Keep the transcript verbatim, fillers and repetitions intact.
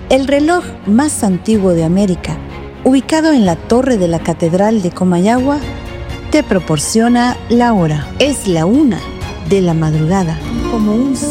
El reloj más antiguo de América, ubicado en la torre de la Catedral de Comayagua, te proporciona la hora. Es la una de la madrugada, como un